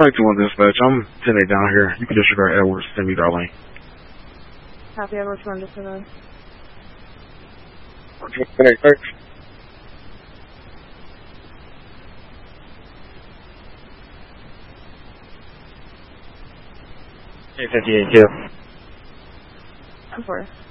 1 dispatch. I'm 10-8 down here. You can disregard Edwards. Send me Darlene. Copy, Edwards, run to 9. 10-8, thanks. K58 2. Of course.